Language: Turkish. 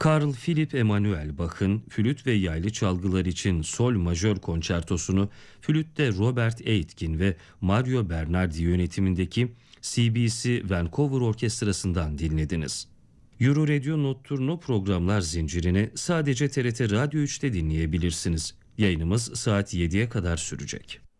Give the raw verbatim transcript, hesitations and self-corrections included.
Carl Philipp Emanuel Bach'ın flüt ve yaylı çalgılar için sol majör konçertosunu flütte Robert Aitken ve Mario Bernardi yönetimindeki C B C Vancouver Orkestrası'ndan dinlediniz. Euro Radio Notturno programlar zincirini sadece T R T Radyo üçte dinleyebilirsiniz. Yayınımız saat yediye kadar sürecek.